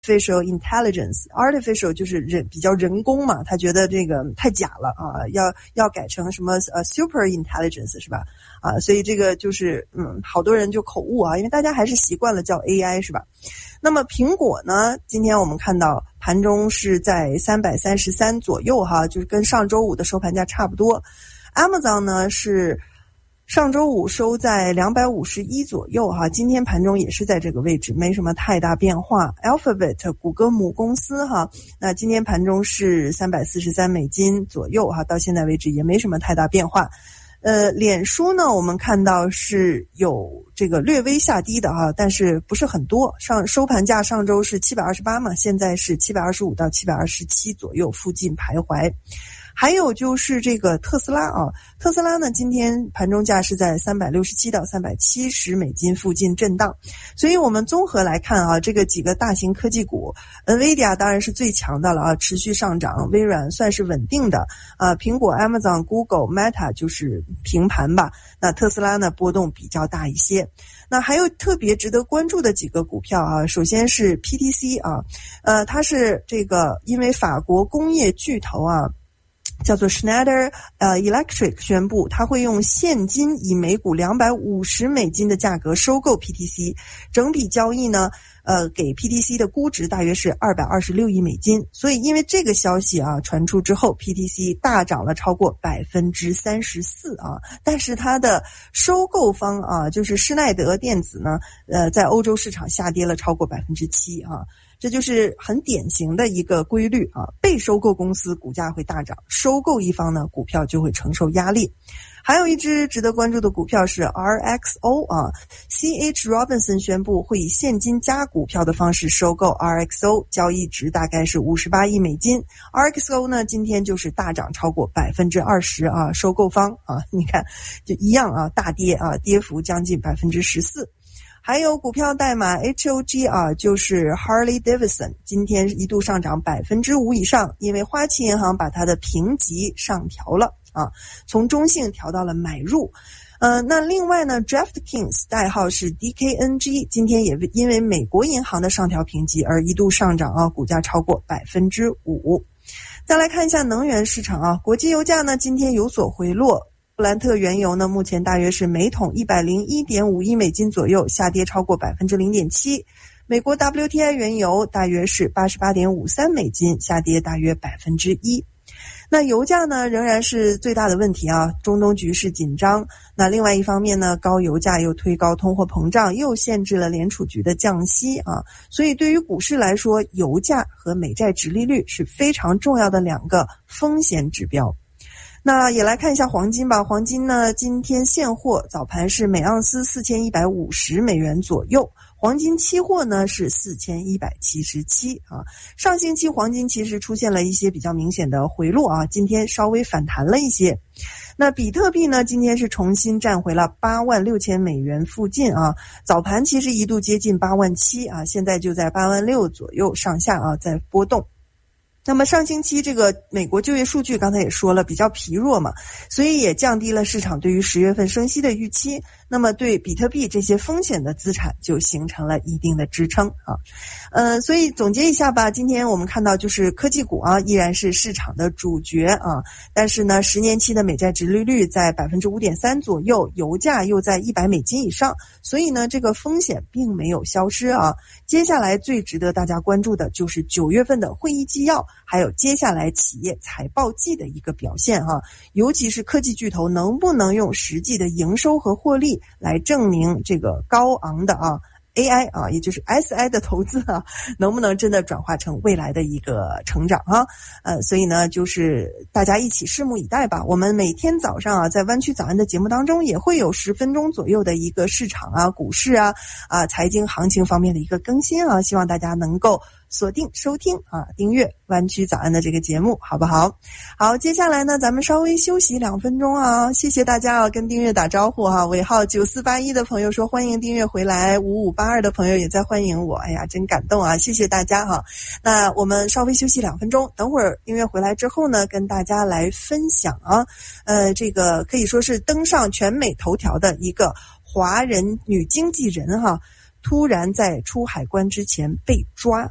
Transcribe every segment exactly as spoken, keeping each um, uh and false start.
artificial intelligence artificial 就是人比较人工嘛，他觉得这个太假了啊，要要改成什么呃 super intelligence 是吧？啊，所以这个就是嗯，好多人就口误啊，因为大家还是习惯了叫 A I 是吧？那么苹果呢，今天我们看到盘中是在三百三十三左右哈，就是跟上周五的收盘价差不多。Amazon 呢是上周五收在两百五十一左右哈，今天盘中也是在这个位置，没什么太大变化。Alphabet 谷歌母公司哈，那今天盘中是三百四十三美金左右哈，到现在为止也没什么太大变化。呃，脸书呢，我们看到是有这个略微下低的哈，但是不是很多。上收盘价上周是七百二十八嘛，现在是七百二十五到七百二十七左右附近徘徊。还有就是这个特斯拉啊，特斯拉呢今天盘中价是在三百六十七到三百七十美金附近震荡。所以我们综合来看啊，这个几个大型科技股 Nvidia 当然是最强的了啊，持续上涨，微软算是稳定的啊，苹果 Amazon Google Meta 就是平盘吧，那特斯拉呢波动比较大一些。那还有特别值得关注的几个股票啊，首先是 P T C 啊，呃它是这个因为法国工业巨头啊叫做 Schneider 呃 Electric 宣布，他会用现金以每股两百五十美金的价格收购 P T C， 整笔交易呢呃给 P T C 的估值大约是二百二十六亿美金。所以因为这个消息啊传出之后， P T C 大涨了超过 百分之三十四 啊，但是它的收购方啊就是施耐德电子呢呃在欧洲市场下跌了超过 百分之七 啊。这就是很典型的一个规律啊，被收购公司股价会大涨，收购一方呢股票就会承受压力。还有一只值得关注的股票是 R X O 啊 ，C H Robinson 宣布会以现金加股票的方式收购 R X O， 交易值大概是五十八亿美金。R X O 呢今天就是大涨超过 百分之二十 啊，收购方啊，你看就一样啊，大跌啊，跌幅将近 百分之十四。还有股票代码 H O G 啊，就是 Harley Davidson， 今天一度上涨 百分之五 以上，因为花旗银行把它的评级上调了啊，从中性调到了买入。呃，那另外呢 DraftKings 代号是 D K N G， 今天也因为美国银行的上调评级而一度上涨啊，股价超过 百分之五。再来看一下能源市场啊，国际油价呢今天有所回落。布兰特原油呢，目前大约是每桶 一百零一点五亿美金左右，下跌超过 百分之零点七。美国 W T I 原油大约是 八十八点五三美金，下跌大约 百分之一。那油价呢仍然是最大的问题啊，中东局势紧张。那另外一方面呢，高油价又推高通货膨胀，又限制了联储局的降息啊，所以对于股市来说，油价和美债殖利率是非常重要的两个风险指标。那也来看一下黄金吧，黄金呢今天现货早盘是每盎司四千一百五十美元左右，黄金期货呢是四千一百七十七啊。上星期黄金其实出现了一些比较明显的回落啊，今天稍微反弹了一些。那比特币呢今天是重新站回了八万六千美元附近啊，早盘其实一度接近八万七啊，现在就在八万六左右上下啊，在波动。那么上星期这个美国就业数据刚才也说了比较疲弱嘛，所以也降低了市场对于十月份升息的预期，那么对比特币这些风险的资产就形成了一定的支撑啊。呃，所以总结一下吧，今天我们看到就是科技股啊依然是市场的主角啊，但是呢十年期的美债殖利率在 百分之五点三 左右，油价又在一百美金以上，所以呢这个风险并没有消失啊。接下来最值得大家关注的就是九月份的会议纪要，还有接下来企业财报季的一个表现哈、啊，尤其是科技巨头能不能用实际的营收和获利来证明这个高昂的啊 A I 啊，也就是 S I 的投资啊，能不能真的转化成未来的一个成长啊？呃，所以呢，就是大家一起拭目以待吧。我们每天早上啊，在湾区早安的节目当中，也会有十分钟左右的一个市场啊、股市啊、啊财经行情方面的一个更新啊，希望大家能够锁定收听啊，订阅湾区早安的这个节目，好不好？好，接下来呢，咱们稍微休息两分钟啊，谢谢大家啊，跟订阅打招呼哈、啊。尾号九四八一的朋友说欢迎订阅回来，五五八二的朋友也在欢迎我，哎呀，真感动啊，谢谢大家哈、啊。那我们稍微休息两分钟，等会儿订阅回来之后呢，跟大家来分享啊，呃，这个可以说是登上全美头条的一个华人女经纪人哈、啊。突然在出海关之前被抓啊，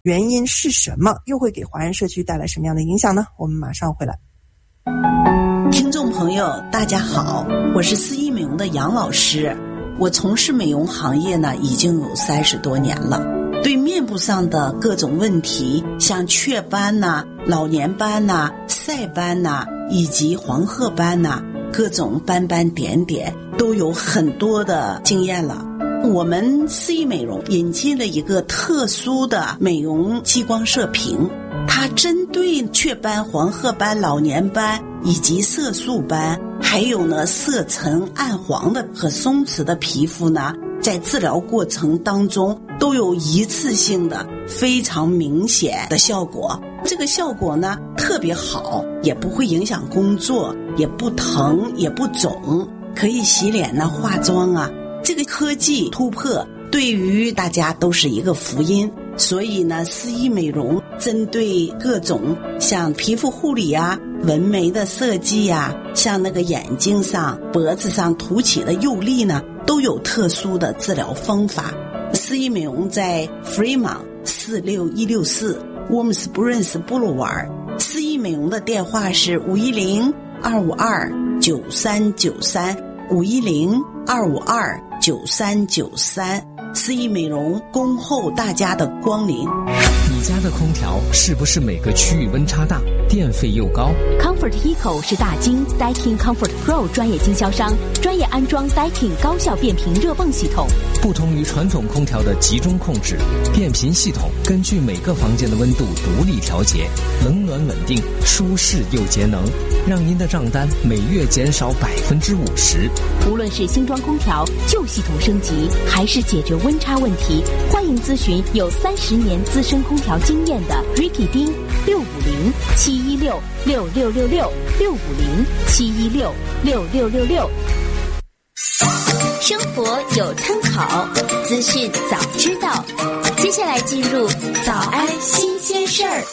原因是什么？又会给华人社区带来什么样的影响呢？我们马上回来。 听众朋友大家好，我是四一美容的杨老师。我从事美容行业呢已经有三十多年了，对面部上的各种问题，像雀斑呐、老年斑呐、晒斑呐，以及黄褐斑呐，各种斑斑点点都有很多的经验了。我们四一美容引进了一个特殊的美容激光射频，它针对雀斑、黄褐斑、老年斑以及色素斑，还有呢色沉暗黄的和松弛的皮肤呢，在治疗过程当中都有一次性的非常明显的效果。这个效果呢特别好，也不会影响工作，也不疼也不肿，可以洗脸呢化妆啊。这个科技突破对于大家都是一个福音，所以呢四一美容针对各种像皮肤护理啊、纹眉的设计啊，像那个眼睛上、脖子上凸起的釉粒呢，都有特殊的治疗方法。四一美容在 Fremont 四六一六四 Wormsprings Boulevard， 四一美容的电话是五一零二五二九三九三 五一零二五二九三九三。四一美容恭候大家的光临。 你家的空调是不是每个区域温差大，电费又高？ Comfort Eco 是大金 Daikin Comfort Pro 专业经销商，专业安装 Daikin 高效变频热泵系统。 不同于传统空调的集中控制，变频系统根据每个房间的温度独立调节，冷暖稳定，舒适又节能，让您的账单每月减少百分之五十。 无论是新装空调、旧系统升级，还是解决温差问题，欢迎咨询有三十年资深空调经验的 Ricky 丁六五零七一六六六六六六五零七一六六六六六。生活有参考，资讯早知道。接下来进入早安新鲜事儿。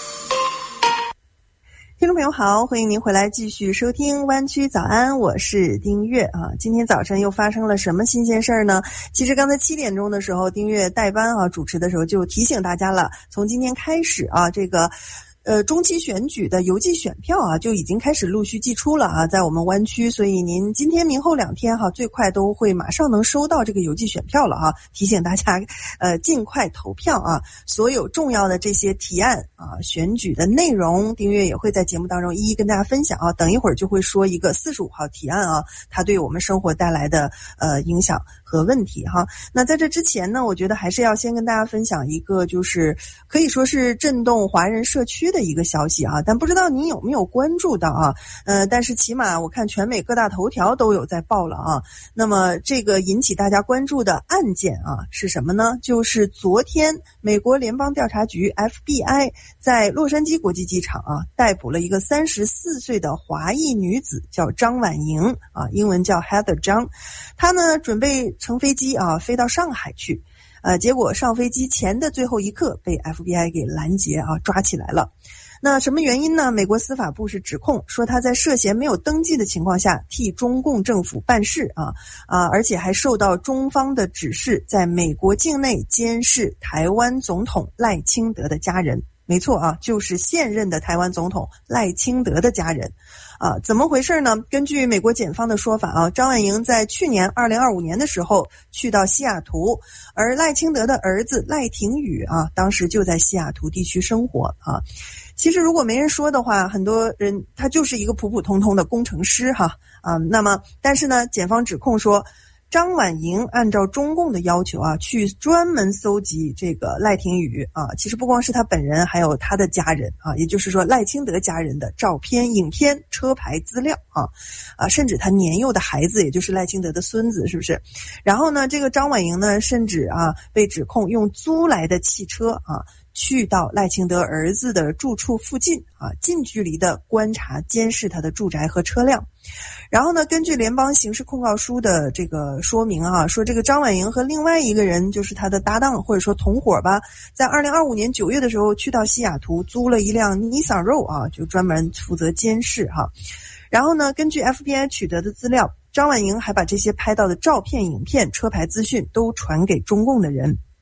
听众朋友好，欢迎您回来继续收听湾区早安，我是丁月啊。今天早晨又发生了什么新鲜事儿呢？其实刚才七点钟的时候，丁月代班啊主持的时候就提醒大家了，从今天开始啊，这个呃，中期选举的邮寄选票啊，就已经开始陆续寄出了啊，在我们湾区，所以您今天、明后两天哈、啊，最快都会马上能收到这个邮寄选票了啊。提醒大家，呃，尽快投票啊。所有重要的这些提案啊，选举的内容，丁月也会在节目当中一一跟大家分享啊。等一会儿就会说一个四十五号提案啊，它对我们生活带来的呃影响和问题哈。那在这之前呢，我觉得还是要先跟大家分享一个，就是可以说是震动华人社区的一个消息啊，但不知道您有没有关注到啊？呃，但是起码我看全美各大头条都有在报了啊。那么这个引起大家关注的案件啊是什么呢？就是昨天美国联邦调查局 F B I 在洛杉矶国际机场啊逮捕了一个三十四岁的华裔女子，叫张婉莹啊，英文叫 Heather 张。她呢准备乘飞机啊飞到上海去。呃，结果上飞机前的最后一刻被 F B I 给拦截啊，抓起来了。那什么原因呢？美国司法部是指控说他在涉嫌没有登记的情况下替中共政府办事啊啊，而且还受到中方的指示，在美国境内监视台湾总统赖清德的家人。没错啊，就是现任的台湾总统赖清德的家人。啊，怎么回事呢？根据美国检方的说法啊，张婉莹在去年二零二五年的时候去到西雅图，而赖清德的儿子赖廷宇啊，当时就在西雅图地区生活啊。其实如果没人说的话，很多人他就是一个普普通通的工程师哈啊。那么，但是呢，检方指控说，张婉莹按照中共的要求啊，去专门搜集这个赖廷宇啊，其实不光是他本人，还有他的家人啊，也就是说赖清德家人的照片、影片、车牌资料啊，啊，甚至他年幼的孩子，也就是赖清德的孙子，是不是？然后呢，这个张婉莹呢，甚至啊被指控用租来的汽车啊，去到赖清德儿子的住处附近啊，近距离的观察、监视他的住宅和车辆。然后呢，根据联邦刑事控告书的这个说明啊，说这个张婉莹和另外一个人，就是他的搭档或者说同伙吧，在二零二五年九月的时候去到西雅图租了一辆 Nissan Rogue 啊，就专门负责监视哈。然后呢，根据 F B I 取得的资料，张婉莹还把这些拍到的照片、影片、车牌资讯都传给中共的人。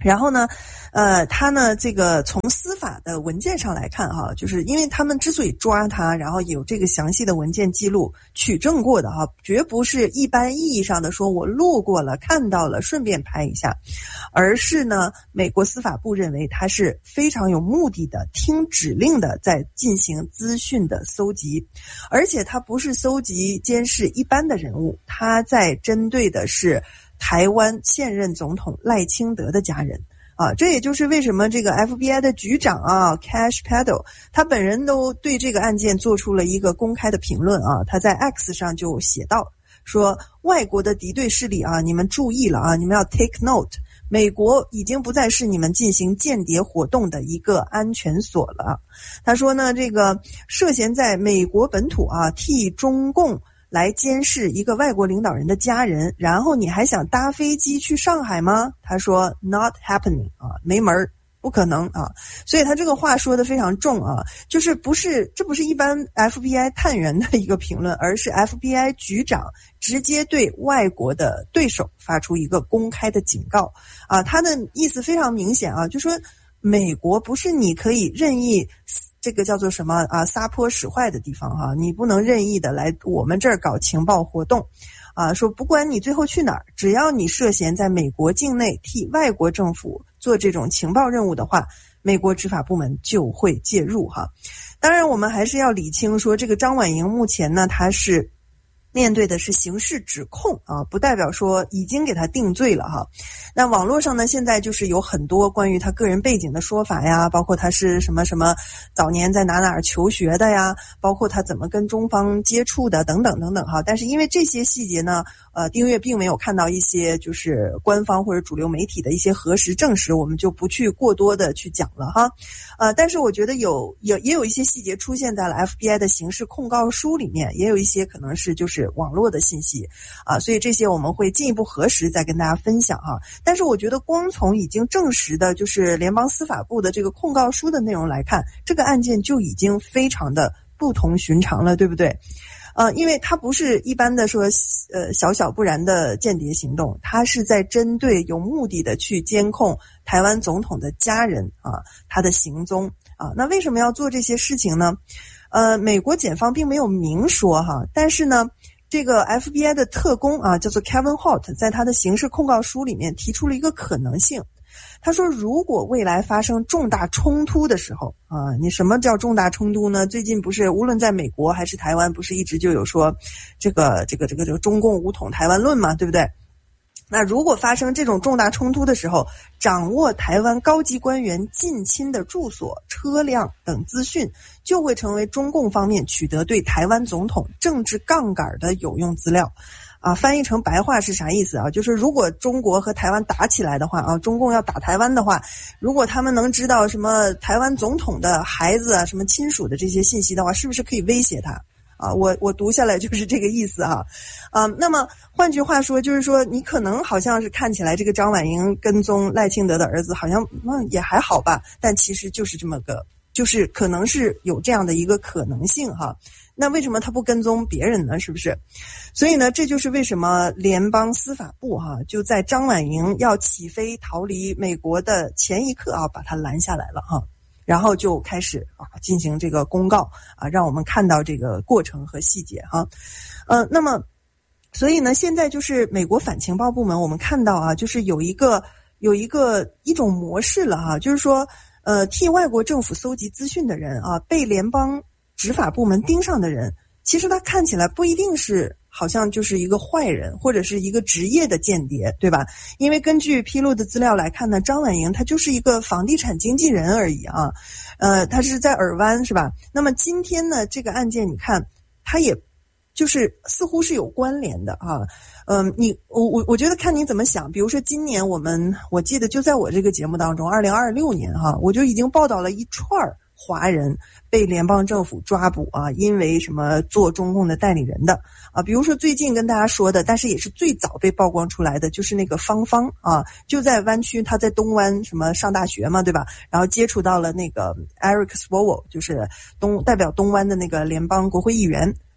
然后呢，呃，他呢，这个从司法的文件上来看哈，就是因为他们之所以抓他，然后有这个详细的文件记录取证过的哈，绝不是一般意义上的说我路过了看到了顺便拍一下，而是呢，美国司法部认为他是非常有目的的，听指令的在进行资讯的搜集，而且他不是搜集监视一般的人物，他在针对的是台湾现任总统赖清德的家人啊，这也就是为什么这个 F B I 的局长啊 Cash Paddle 他本人都对这个案件做出了一个公开的评论啊，他在 X 上就写道说，外国的敌对势力啊，你们注意了啊，你们要 take note， 美国已经不再是你们进行间谍活动的一个安全所了。他说呢，这个涉嫌在美国本土啊替中共来监视一个外国领导人的家人，然后你还想搭飞机去上海吗？他说 not happening 啊，没门儿，不可能啊。所以他这个话说得非常重啊，就是不是这不是一般 F B I 探员的一个评论，而是 F B I 局长直接对外国的对手发出一个公开的警告啊。他的意思非常明显啊，就说美国不是你可以任意这个叫做什么啊撒泼使坏的地方哈、啊，你不能任意的来我们这儿搞情报活动啊，说不管你最后去哪儿，只要你涉嫌在美国境内替外国政府做这种情报任务的话，美国执法部门就会介入哈。当然我们还是要理清说，这个张婉莹目前呢，他是面对的是刑事指控啊，不代表说已经给他定罪了哈。那网络上呢，现在就是有很多关于他个人背景的说法呀，包括他是什么什么早年在哪哪儿求学的呀，包括他怎么跟中方接触的等等等等哈。但是因为这些细节呢，呃，丁月并没有看到一些就是官方或者主流媒体的一些核实证实，我们就不去过多的去讲了哈。呃，但是我觉得有有也有一些细节出现在了 F B I 的刑事控告书里面，也有一些可能是就是网络的信息啊，所以这些我们会进一步核实再跟大家分享哈。但是我觉得光从已经证实的就是联邦司法部的这个控告书的内容来看，这个案件就已经非常的不同寻常了，对不对？呃，因为它不是一般的说呃小小不然的间谍行动，它是在针对有目的的去监控台湾总统的家人啊，他的行踪啊。那为什么要做这些事情呢？呃，美国检方并没有明说哈，但是呢，这个 F B I 的特工啊，叫做 Kevin Holt， 在他的刑事控告书里面提出了一个可能性。他说，如果未来发生重大冲突的时候啊，你什么叫重大冲突呢？最近不是无论在美国还是台湾，不是一直就有说这个这个这个这个中共武统台湾论嘛，对不对？那如果发生这种重大冲突的时候，掌握台湾高级官员近亲的住所、车辆等资讯，就会成为中共方面取得对台湾总统政治杠杆的有用资料。啊，翻译成白话是啥意思啊？就是如果中国和台湾打起来的话啊，中共要打台湾的话，如果他们能知道什么台湾总统的孩子啊、什么亲属的这些信息的话，是不是可以威胁他？啊，我我读下来就是这个意思哈，啊，那么换句话说，就是说你可能好像是看起来这个张婉莹跟踪赖清德的儿子，好像嗯也还好吧，但其实就是这么个，就是可能是有这样的一个可能性哈。那为什么他不跟踪别人呢？是不是？所以呢，这就是为什么联邦司法部哈就在张婉莹要起飞逃离美国的前一刻啊，把他拦下来了哈。然后就开始啊进行这个公告啊，让我们看到这个过程和细节哈。呃，那么所以呢，现在就是美国反情报部门，我们看到啊，就是有一个有一个一种模式了哈，就是说呃，替外国政府搜集资讯的人啊，被联邦执法部门盯上的人，其实他看起来不一定是好像就是一个坏人或者是一个职业的间谍，对吧？因为根据披露的资料来看呢，张婉莹她就是一个房地产经纪人而已啊，呃，她是在尔湾是吧？那么今天呢，这个案件你看，它也就是似乎是有关联的啊。嗯、呃，你我我我觉得看你怎么想。比如说今年我们我记得就在我这个节目当中，二零二六年哈、啊，我就已经报道了一串华人被联邦政府抓捕啊，因为什么做中共的代理人的啊，比如说最近跟大家说的，但是也是最早被曝光出来的，就是那个芳芳啊，就在湾区，他在东湾什么上大学嘛，对吧？然后接触到了那个 Eric Swalwell， 就是东代表东湾的那个联邦国会议员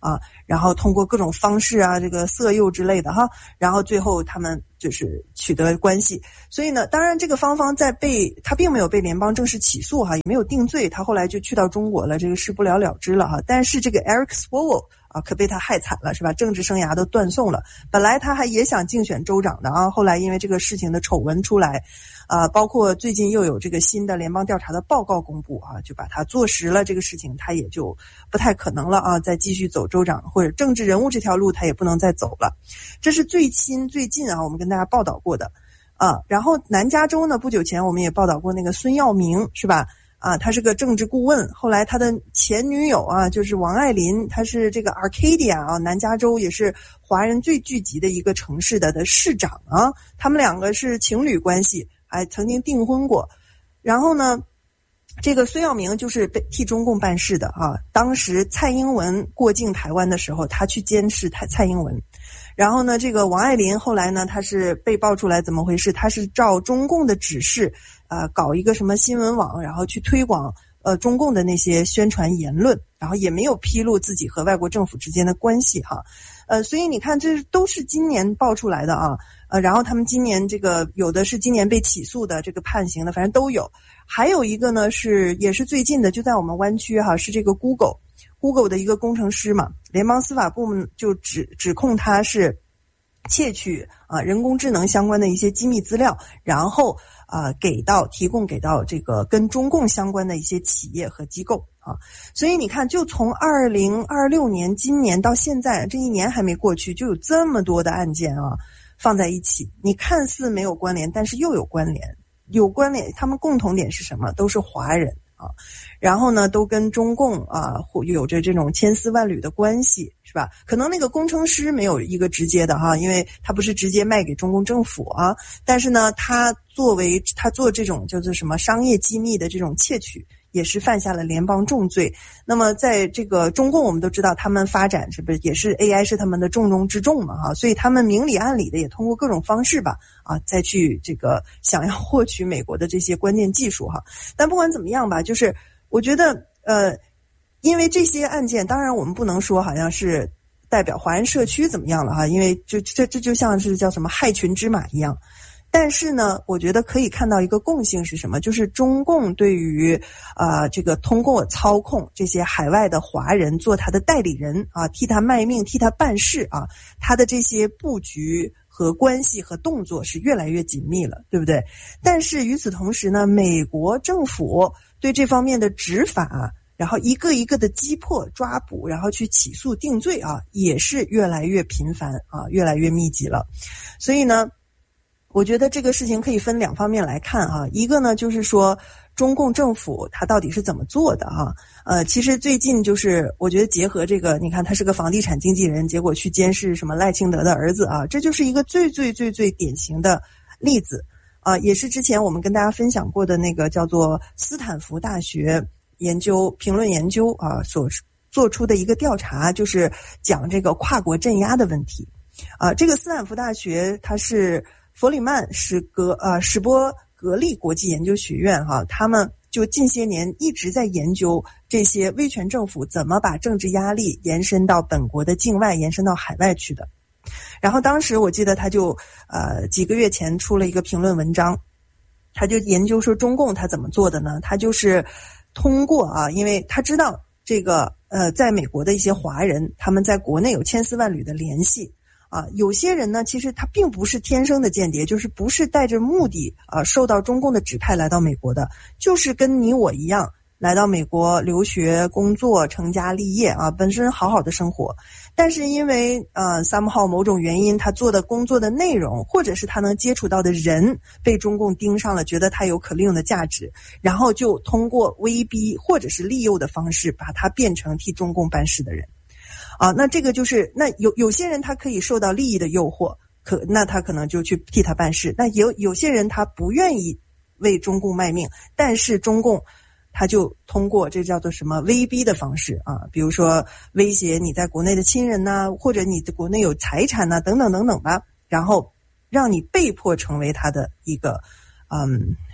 啊，然后通过各种方式啊，这个色诱之类的哈，然后最后他们就是取得关系。所以呢，当然这个芳芳在被他并没有被联邦正式起诉哈，也没有定罪，他后来就去到中国了，这个事不了了之了哈。但是这个 Eric Swalwell啊，可被他害惨了，是吧？政治生涯都断送了。本来他还也想竞选州长的啊，后来因为这个事情的丑闻出来，啊，包括最近又有这个新的联邦调查的报告公布啊，就把他坐实了这个事情，他也就不太可能了啊，再继续走州长或者政治人物这条路，他也不能再走了。这是最新最近啊，我们跟大家报道过的啊。然后南加州呢，不久前我们也报道过那个孙耀明，是吧？啊，他是个政治顾问，后来他的前女友啊，就是王爱林，他是这个 Arcadia 啊，南加州也是华人最聚集的一个城市的的市长啊，他们两个是情侣关系，还曾经订婚过。然后呢，这个孙耀明就是被替中共办事的啊，当时蔡英文过境台湾的时候，他去监视蔡蔡英文。然后呢，这个王爱林后来呢，他是被爆出来怎么回事？他是照中共的指示，呃，搞一个什么新闻网，然后去推广呃中共的那些宣传言论，然后也没有披露自己和外国政府之间的关系哈，呃，所以你看这都是今年爆出来的啊，呃，然后他们今年这个有的是今年被起诉的，这个判刑的，反正都有。还有一个呢是也是最近的，就在我们湾区哈，是这个 Google。Google 的一个工程师嘛，联邦司法部门就指指控他是窃取啊人工智能相关的一些机密资料，然后啊给到提供给到这个跟中共相关的一些企业和机构啊。所以你看，就从二零二六年今年到现在，这一年还没过去，就有这么多的案件啊放在一起，你看似没有关联，但是又有关联，有关联，他们共同点是什么？都是华人。啊，然后呢，都跟中共啊有着这种千丝万缕的关系，是吧？可能那个工程师没有一个直接的哈，因为他不是直接卖给中共政府啊，但是呢，他作为他做这种叫做什么商业机密的这种窃取，也是犯下了联邦重罪。那么在这个中共，我们都知道他们发展是不是也是 A I 是他们的重中之重嘛哈，所以他们明里暗里的也通过各种方式吧啊，再去这个想要获取美国的这些关键技术哈。但不管怎么样吧，就是我觉得呃，因为这些案件，当然我们不能说好像是代表华人社区怎么样了哈，因为就这这就像是叫什么害群之马一样。但是呢，我觉得可以看到一个共性是什么？就是中共对于啊、呃、这个通过操控这些海外的华人做他的代理人啊，替他卖命、替他办事啊，他的这些布局和关系和动作是越来越紧密了，对不对？但是与此同时呢，美国政府对这方面的执法，然后一个一个的击破、抓捕，然后去起诉、定罪啊，也是越来越频繁啊，越来越密集了。所以呢，我觉得这个事情可以分两方面来看哈，一个呢就是说中共政府它到底是怎么做的哈，呃，其实最近就是我觉得结合这个，你看他是个房地产经纪人，结果去监视什么赖清德的儿子啊，这就是一个最最最最典型的例子啊，也是之前我们跟大家分享过的那个叫做斯坦福大学研究评论研究啊所做出的一个调查，就是讲这个跨国镇压的问题啊，这个斯坦福大学它是弗里曼史格呃史波格利国际研究学院哈，他们就近些年一直在研究这些威权政府怎么把政治压力延伸到本国的境外，延伸到海外去的。然后当时我记得他就呃几个月前出了一个评论文章，他就研究说中共他怎么做的呢？他就是通过啊，因为他知道这个呃在美国的一些华人，他们在国内有千丝万缕的联系。啊，有些人呢，其实他并不是天生的间谍，就是不是带着目的啊，受到中共的指派来到美国的，就是跟你我一样来到美国留学、工作、成家立业啊，本身好好的生活，但是因为呃 somehow 某种原因，他做的工作的内容，或者是他能接触到的人被中共盯上了，觉得他有可利用的价值，然后就通过威逼或者是利诱的方式，把他变成替中共办事的人。啊，那这个就是那有有些人他可以受到利益的诱惑，可那他可能就去替他办事。那有有些人他不愿意为中共卖命，但是中共他就通过这叫做什么威逼的方式啊，比如说威胁你在国内的亲人呐、啊，或者你的国内有财产呐、啊，等等等等吧，然后让你被迫成为他的一个嗯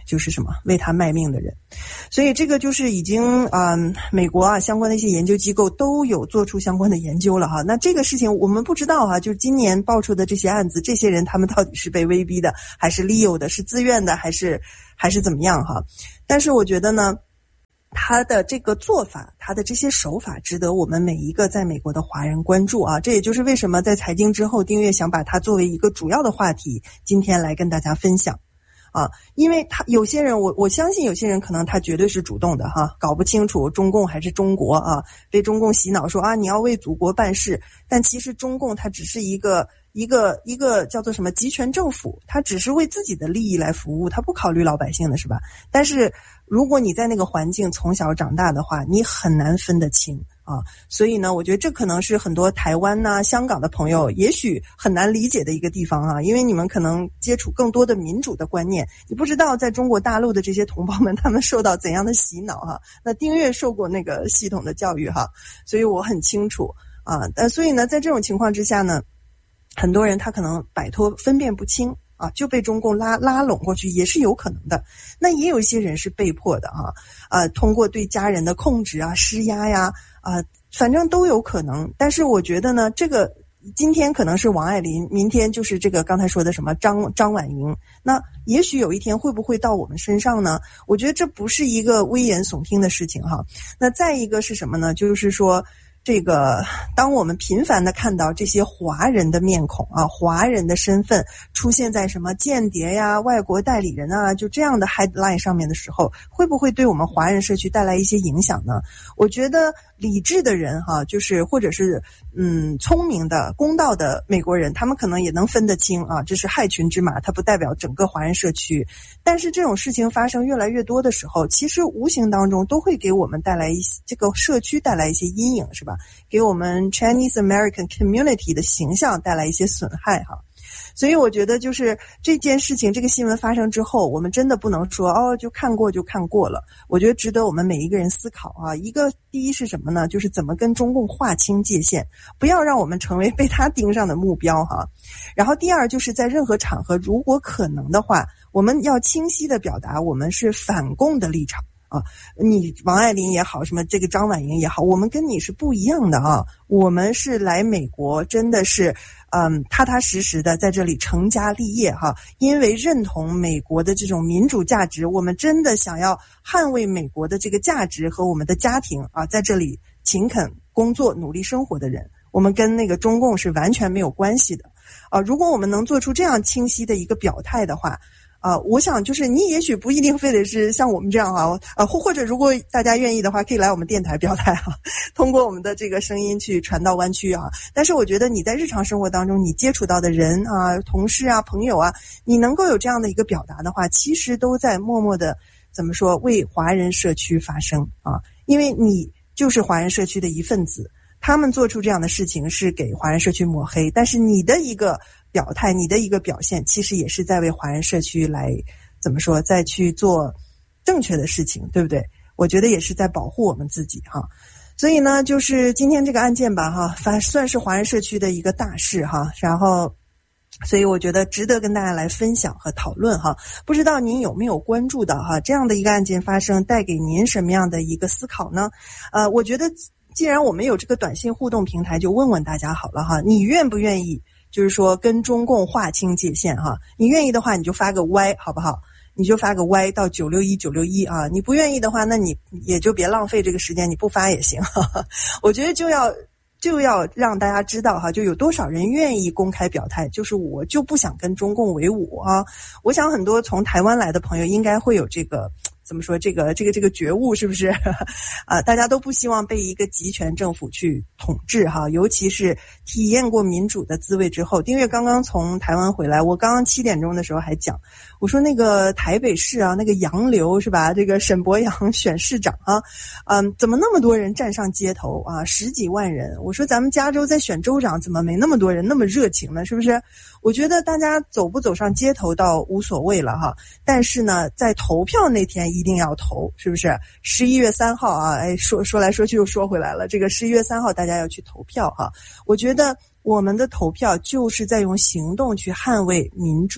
就是什么为他卖命的人。所以这个就是已经嗯，美国啊相关的一些研究机构都有做出相关的研究了哈。那这个事情我们不知道哈，就是今年爆出的这些案子，这些人他们到底是被威逼的，还是利诱的，是自愿的，还是还是怎么样哈？但是我觉得呢，他的这个做法，他的这些手法值得我们每一个在美国的华人关注啊。这也就是为什么在财经之后，丁月想把它作为一个主要的话题，今天来跟大家分享啊。因为他有些人，我我相信有些人可能他绝对是主动的哈，搞不清楚中共还是中国啊，被中共洗脑说啊你要为祖国办事，但其实中共它只是一个一个一个叫做什么集权政府，它只是为自己的利益来服务，它不考虑老百姓的，是吧？但是如果你在那个环境从小长大的话，你很难分得清啊。所以呢，我觉得这可能是很多台湾呐、啊、香港的朋友也许很难理解的一个地方啊，因为你们可能接触更多的民主的观念，你不知道在中国大陆的这些同胞们他们受到怎样的洗脑哈、啊。那丁月受过那个系统的教育哈、啊，所以我很清楚啊。但所以呢，在这种情况之下呢，很多人他可能摆脱分辨不清啊，就被中共拉拉拢过去也是有可能的。那也有一些人是被迫的哈、啊，呃，通过对家人的控制啊、施压呀，啊、呃，反正都有可能。但是我觉得呢，这个今天可能是王爱玲，明天就是这个刚才说的什么张张婉莹，那也许有一天会不会到我们身上呢？我觉得这不是一个危言耸听的事情哈。那再一个是什么呢？就是说，这个当我们频繁的看到这些华人的面孔啊，华人的身份出现在什么间谍呀、外国代理人啊，就这样的 headline 上面的时候，会不会对我们华人社区带来一些影响呢？我觉得理智的人哈、啊，就是或者是嗯聪明的、公道的美国人，他们可能也能分得清啊，这是害群之马，它不代表整个华人社区。但是这种事情发生越来越多的时候，其实无形当中都会给我们带来一些这个社区带来一些阴影，是吧？给我们 Chinese American Community 的形象带来一些损害哈。所以我觉得就是这件事情，这个新闻发生之后，我们真的不能说哦就看过就看过了。我觉得值得我们每一个人思考啊。一个第一是什么呢？就是怎么跟中共划清界限，不要让我们成为被他盯上的目标哈。然后第二就是在任何场合，如果可能的话，我们要清晰的表达我们是反共的立场。啊，你王爱玲也好，什么这个张婉莹也好，我们跟你是不一样的啊。我们是来美国，真的是，嗯，踏踏实实的在这里成家立业哈。因为认同美国的这种民主价值，我们真的想要捍卫美国的这个价值和我们的家庭啊，在这里勤恳工作、努力生活的人，我们跟那个中共是完全没有关系的啊。如果我们能做出这样清晰的一个表态的话。啊、呃，我想就是你也许不一定非得是像我们这样啊，呃，或或者如果大家愿意的话，可以来我们电台表态哈、啊，通过我们的这个声音去传到湾区啊。但是我觉得你在日常生活当中，你接触到的人啊、同事啊、朋友啊，你能够有这样的一个表达的话，其实都在默默的怎么说为华人社区发声啊，因为你就是华人社区的一份子。他们做出这样的事情是给华人社区抹黑，但是你的一个表态，你的一个表现，其实也是在为华人社区来怎么说，再去做正确的事情，对不对？我觉得也是在保护我们自己哈。所以呢，就是今天这个案件吧哈，反算是华人社区的一个大事哈。然后，所以我觉得值得跟大家来分享和讨论哈。不知道您有没有关注到哈这样的一个案件发生，带给您什么样的一个思考呢？呃，我觉得。既然我们有这个短信互动平台，就问问大家好了哈，你愿不愿意就是说跟中共划清界限哈？你愿意的话，你就发个 Y 好不好？你就发个 Y 到九六一九六一啊。你不愿意的话，那你也就别浪费这个时间，你不发也行。哈哈，我觉得就要就要让大家知道哈，就有多少人愿意公开表态，就是我就不想跟中共为伍啊。我想很多从台湾来的朋友应该会有这个。怎么说这个这个这个觉悟是不是啊？大家都不希望被一个集权政府去统治哈，尤其是体验过民主的滋味之后。丁月刚刚从台湾回来，我刚刚七点钟的时候还讲，我说那个台北市啊，那个洋流是吧？这个沈伯洋选市长啊，嗯，怎么那么多人站上街头啊？十几万人。我说咱们加州在选州长，怎么没那么多人那么热情呢？是不是？我觉得大家走不走上街头倒无所谓了哈，但是呢，在投票那天一定要投，是不是？十一月三号啊，哎，说说来说去又说回来了，这个十一月三号大家要去投票哈。我觉得我们的投票就是在用行动去捍卫民主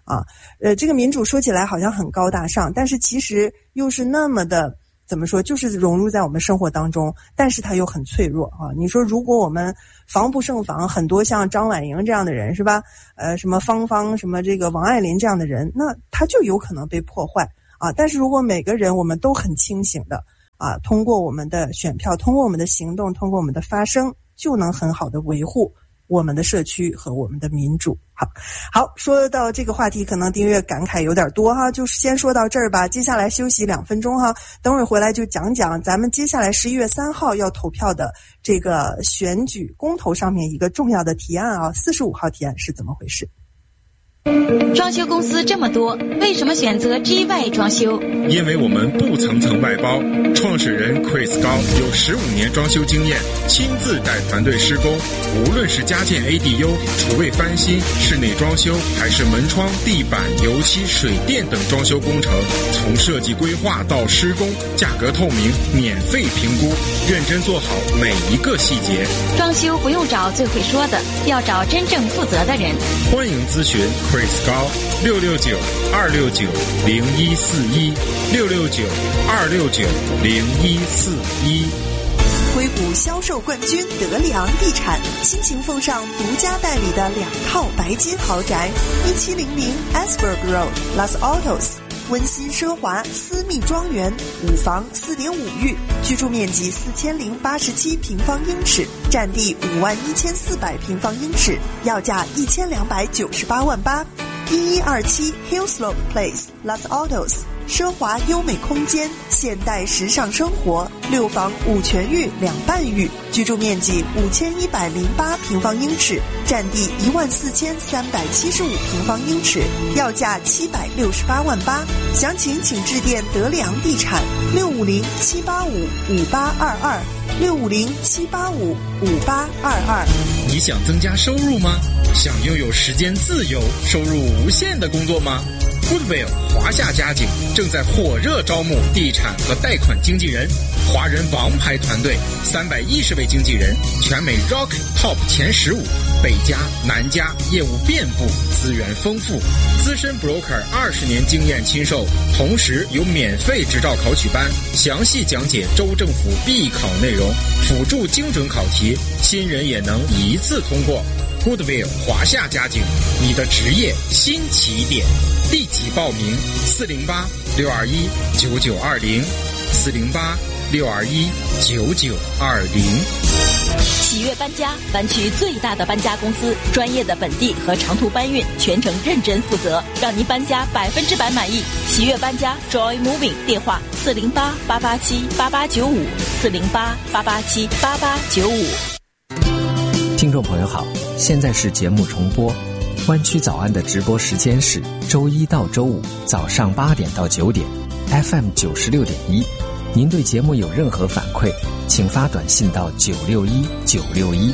啊。呃，这个民主说起来好像很高大上，但是其实又是那么的怎么说，就是融入在我们生活当中，但是它又很脆弱啊。你说如果我们防不胜防，很多像张婉莹这样的人是吧？呃，什么芳芳，什么这个王爱玲这样的人，那他就有可能被破坏啊。但是如果每个人我们都很清醒的啊，通过我们的选票，通过我们的行动，通过我们的发声，就能很好的维护我们的社区和我们的民主。好，好，说到这个话题，可能丁月感慨有点多哈，就先说到这儿吧。接下来休息两分钟哈，等会儿回来就讲讲咱们接下来十一月三号要投票的这个选举公投上面一个重要的提案啊，四十五号提案是怎么回事？ 装修公司这么多，为什么选择 G Y 装修？ 因为我们不层层外包，创始人 Chris 高有十五年装修经验，亲自带团队施工。无论是家建 A D U、厨卫翻新、室内装修，还是门窗、地板、油漆、水电等装修工程，从设计规划到施工，价格透明，免费评估，认真做好每一个细节。 装修不用找最会说的，要找真正负责的人。 欢迎咨询 Chris 高六六九二六九零一四一六六九二六九零一四一。 硅谷销售冠军德里昂地产倾情奉上独家代理的两套白金豪宅，一七零零 Asberg Road Los Altos， 温馨奢华私密庄园，五房四点五浴，居住面积四千零八十七平方英尺，占地五万一千四百平方英尺，要价一千两百九十八万八。一一二七 Hillslope Place Los Altos， 奢华优美空间，现代时尚生活，六房五全浴两半浴，居住面积五千一百零八平方英尺，占地一万四千三百七十五平方英尺，要价七百六十八万八。详情请致电德里昂地产六五零七八五五八二二六五零七八五五八二二。 你想增加收入吗？想拥有时间自由、收入无限的工作吗？ Goodwill 华夏家景正在火热招募地产和贷款经纪人，华人王牌团队，三百一十位经纪人，全美 Rock Top 前十五，北加南加，业务遍布，资源丰富，资深 broker 二十年经验亲授，同时有免费执照考取班，详细讲解州政府必考内容，辅助精准考题，新人也能一次通过。Goodwill 华夏家景，你的职业新起点，立即报名四零八六二一九九二零四零八六二一九九二零。 喜悦搬家，湾区最大的搬家公司，专业的本地和长途搬运，全程认真负责，让您搬家百分之百满意。喜悦搬家 Joy Moving， 电话四零八八八七八八九五四零八八八七八八九五。 听众朋友好，现在是节目重播。湾区早安的直播时间是周一到周五早上八点到九点 ，F M 九十六点一。您对节目有任何反馈，请发短信到九六一九六一。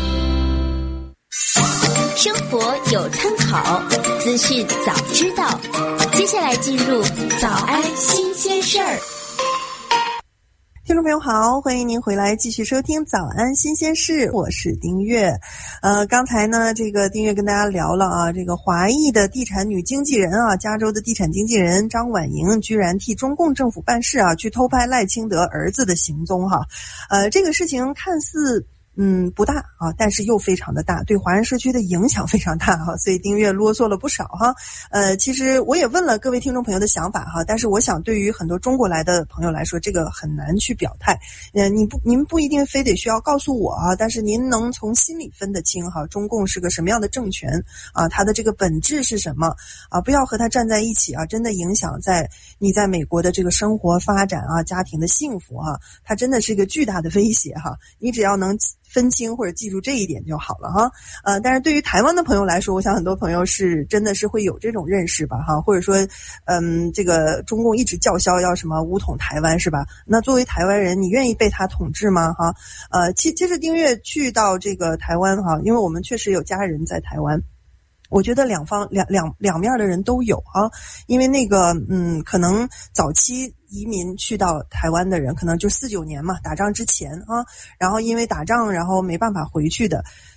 生活有参考，资讯早知道。接下来进入早安新鲜事儿。 听众朋友好，欢迎您回来继续收听早安新鲜事，我是丁月。呃，刚才呢，这个丁月跟大家聊了啊，这个华裔的地产女经纪人啊，加州的地产经纪人张婉莹居然替中共政府办事啊，去偷拍赖清德儿子的行踪哈。呃，这个事情看似嗯，不大啊，但是又非常的大，对华人社区的影响非常大哈，所以丁月啰嗦了不少哈。呃，其实我也问了各位听众朋友的想法哈，但是我想对于很多中国来的朋友来说，这个很难去表态。呃，你不，您不一定非得需要告诉我啊，但是您能从心里分得清哈，中共是个什么样的政权啊，它的这个本质是什么啊？不要和它站在一起啊，真的影响在你在美国的这个生活发展啊，家庭的幸福哈，它真的是一个巨大的威胁哈。你只要能分清或者记住这一点就好了哈。呃，但是对于台湾的朋友来说，我想很多朋友是真的是会有这种认识吧哈，或者说，嗯，这个中共一直叫嚣要什么武统台湾是吧？那作为台湾人，你愿意被他统治吗哈？呃，其其实丁月去到这个台湾哈，因为我们确实有家人在台湾。我觉得两方两两两面的人都有啊，因为那个嗯，可能早期移民去到台湾的人，可能就四九年嘛，打仗之前啊，然后因为打仗，然后没办法回去的。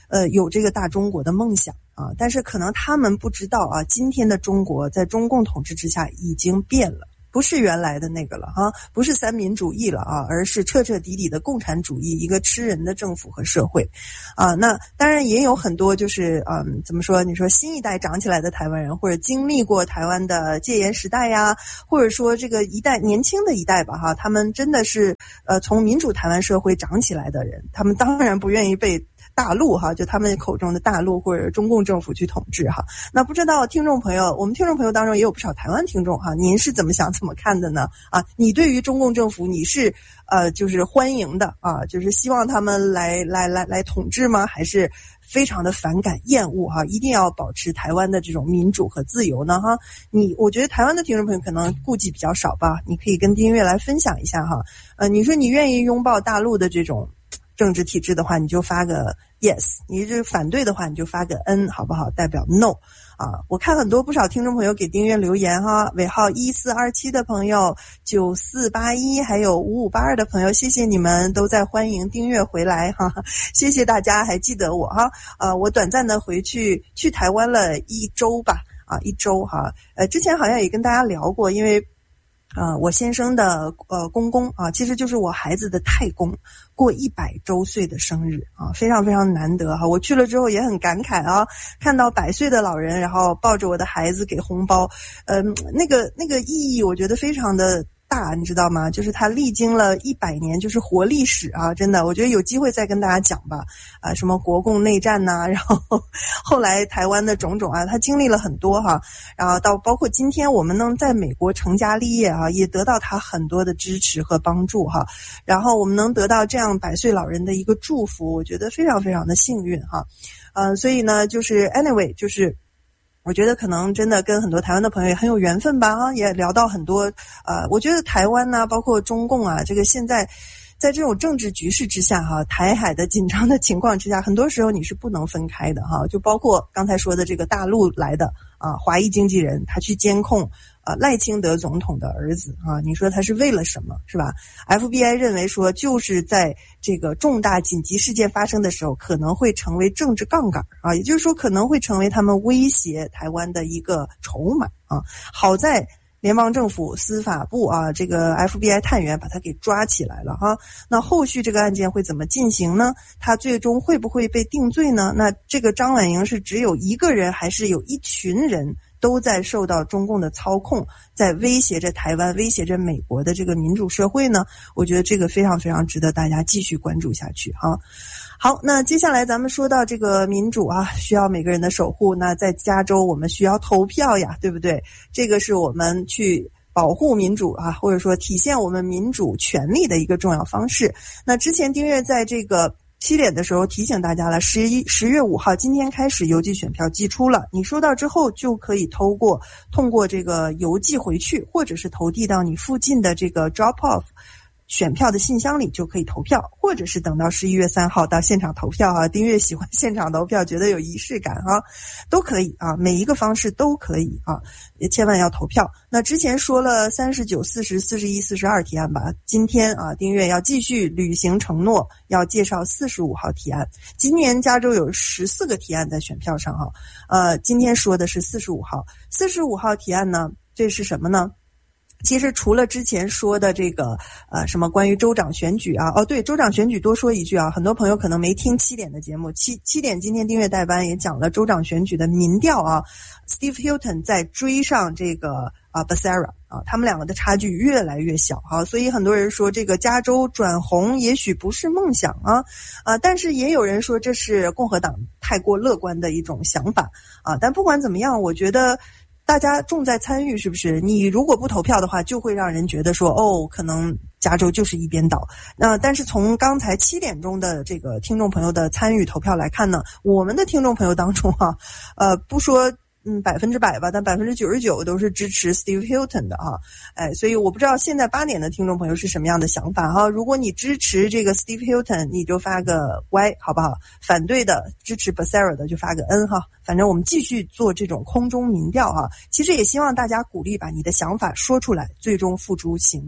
呃有这个大中国的梦想啊，但是可能他们不知道啊，今天的中国在中共统治之下已经变了。不是原来的那个了哈，不是三民主义了啊，而是彻彻底底的共产主义，一个吃人的政府和社会啊。那当然也有很多就是嗯，怎么说？你说新一代长起来的台湾人，或者经历过台湾的戒严时代呀，或者说这个一代年轻的一代吧哈，他们真的是呃从民主台湾社会长起来的人，他们当然不愿意被大陆哈，就他们口中的大陆或者中共政府去统治哈。那不知道听众朋友，我们听众朋友当中也有不少台湾听众哈，您是怎么想怎么看的呢？啊，你对于中共政府你是呃就是欢迎的啊，就是希望他们来来来来统治吗？还是非常的反感厌恶哈，一定要保持台湾的这种民主和自由呢哈？你我觉得台湾的听众朋友可能顾忌比较少吧，你可以跟丁月来分享一下哈。呃，你说你愿意拥抱大陆的这种政治体制的话，你就发个 yes， 你是反对的话你就发个 n， 好不好？代表 no 啊。我看很多不少听众朋友给丁月留言哈，尾号一四二七的朋友，九四八一还有五五八二的朋友，谢谢你们都在欢迎丁月回来哈，谢谢大家还记得我哈。呃，我短暂的回去去台湾了一周吧，啊一周哈。呃，之前好像也跟大家聊过，因为啊、呃，我先生的呃公公啊，其实就是我孩子的太公，过一百周岁的生日啊，非常非常难得哈。我去了之后也很感慨啊，看到百岁的老人，然后抱着我的孩子给红包，嗯、呃，那个那个意义，我觉得非常的大，你知道吗？就是他历经了一百年，就是活历史啊！真的，我觉得有机会再跟大家讲吧。啊，什么国共内战呐、啊，然后后来台湾的种种啊，他经历了很多哈。然后到包括今天我们能在美国成家立业啊，也得到他很多的支持和帮助哈。然后我们能得到这样百岁老人的一个祝福，我觉得非常非常的幸运哈。呃，所以呢，就是 anyway， 就是。我觉得可能真的跟很多台湾的朋友也很有缘分吧啊，也聊到很多呃，我觉得台湾呢、啊，包括中共啊，这个现在在这种政治局势之下哈、啊，台海的紧张的情况之下，很多时候你是不能分开的哈、啊。就包括刚才说的这个大陆来的啊，华裔经纪人，他去监控啊赖清德总统的儿子啊，你说他是为了什么，是吧 ？F B I 认为说就是在这个重大紧急事件发生的时候，可能会成为政治杠杆啊，也就是说可能会成为他们威胁台湾的一个筹码啊。好在联邦政府司法部啊，这个 F B I 探员把他给抓起来了哈。那后续这个案件会怎么进行呢？他最终会不会被定罪呢？那这个张婉莹是只有一个人，还是有一群人都在受到中共的操控，在威胁着台湾，威胁着美国的这个民主社会呢？我觉得这个非常非常值得大家继续关注下去哈。好，那接下来咱们说到这个民主啊，需要每个人的守护。那在加州我们需要投票呀，对不对？这个是我们去保护民主啊，或者说体现我们民主权利的一个重要方式。那之前丁月在这个七点的时候提醒大家了，十一十月五号今天开始邮寄选票寄出了，你收到之后就可以透过通过这个邮寄回去，或者是投递到你附近的这个 drop off选票的信箱里就可以投票，或者是等到十一月三号到现场投票啊。丁月喜欢现场投票，觉得有仪式感啊，都可以啊，每一个方式都可以啊，也千万要投票。那之前说了三十九、四十、四十一、四十二提案吧，今天啊，丁月要继续履行承诺，要介绍四十五号提案。今年加州有十四个提案在选票上哈，呃，今天说的是四十五号。四十五号提案呢，这是什么呢？其实除了之前说的这个呃什么关于州长选举啊，哦对，州长选举多说一句啊，很多朋友可能没听七点的节目，七七点今天订阅代班也讲了州长选举的民调啊 ，Steve Hilton 在追上这个啊 Becerra 啊，他们两个的差距越来越小啊，所以很多人说这个加州转红也许不是梦想啊啊，但是也有人说这是共和党太过乐观的一种想法啊，但不管怎么样，我觉得大家重在参与，是不是？你如果不投票的话，就会让人觉得说，哦，可能加州就是一边倒。那但是从刚才七点钟的这个听众朋友的参与投票来看呢，我们的听众朋友当中啊，呃，不说嗯百分之百吧，但百分之九十九都是支持 Steve Hilton 的啊，哎，所以我不知道现在八点的听众朋友是什么样的想法哈。如果你支持这个 Steve Hilton， 你就发个 Y 好不好？反对的支持 Becerra 的就发个 N 哈。反正我们继续做这种空中民调啊，其实也希望大家鼓励把你的想法说出来，最终付诸行动。